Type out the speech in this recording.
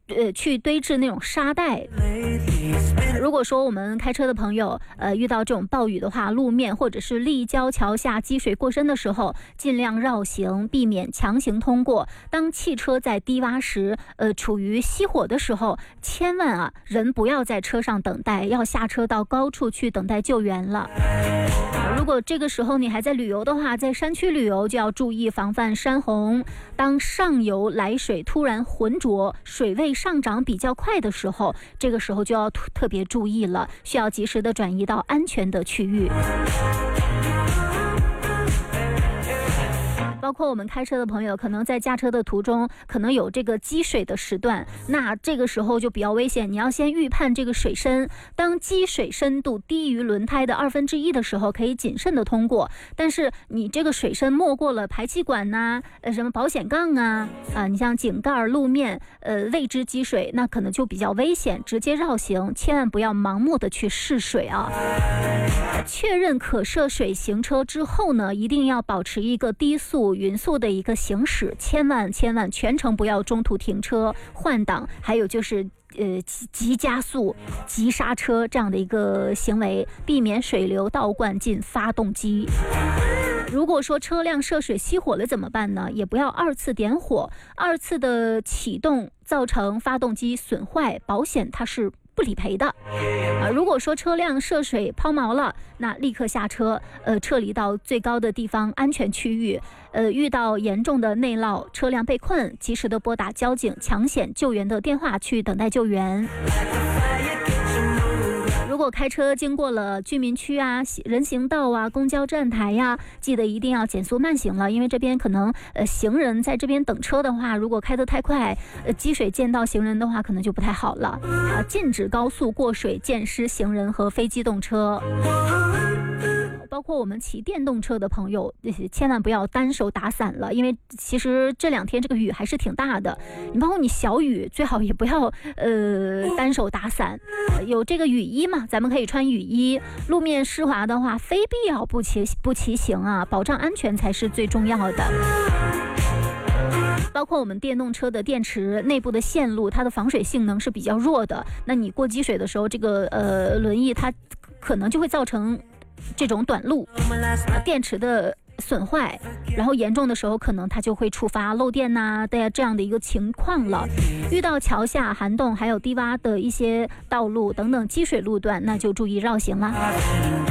去堆置那种沙袋。如果说我们开车的朋友遇到这种暴雨的话，路面或者是立交桥下积水过深的时候，尽量绕行，避免强行通过。当汽车在低洼时处于熄火的时候，千万人不要在车上等待，要下车到高处去等待救援了。如果这个时候你还在旅游的话，在山区旅游就要注意防范山洪。当上游来水突然浑浊，水位上涨比较快的时候，这个时候就要特别注意了，需要及时的转移到安全的区域。包括我们开车的朋友，可能在驾车的途中可能有这个积水的时段，那这个时候就比较危险，你要先预判这个水深，当积水深度低于轮胎的1/2的时候，可以谨慎的通过。但是你这个水深没过了排气管呐、什么保险杠你像井盖、路面未知积水，那可能就比较危险，直接绕行，千万不要盲目的去试水啊。确认可涉水行车之后呢，一定要保持一个低速匀速的一个行驶，千万全程不要中途停车换挡，还有就是急加速、急刹车这样的一个行为，避免水流倒灌进发动机。如果说车辆涉水熄火了怎么办呢？也不要2次点火，2次的启动造成发动机损坏，保险它是不理赔的。如果说车辆涉水抛锚了，那立刻下车，撤离到最高的地方安全区域。遇到严重的内涝，车辆被困，及时的拨打交警抢险救援的电话去等待救援。如果开车经过了居民区人行道公交站台记得一定要减速慢行了，因为这边可能行人在这边等车的话，如果开得太快，积水溅到行人的话，可能就不太好了。禁止高速过水溅湿行人和非机动车。包括我们骑电动车的朋友，千万不要单手打伞了，因为其实这2天这个雨还是挺大的。你包括你小雨，最好也不要单手打伞。有这个雨衣嘛，咱们可以穿雨衣。路面湿滑的话，非必要不骑行保障安全才是最重要的。包括我们电动车的电池内部的线路，它的防水性能是比较弱的，那你过积水的时候，这个轮翼它可能就会造成这种短路，电池的损坏，然后严重的时候可能它就会触发漏电这样的一个情况了。遇到桥下、涵洞还有低洼的一些道路等等积水路段，那就注意绕行了。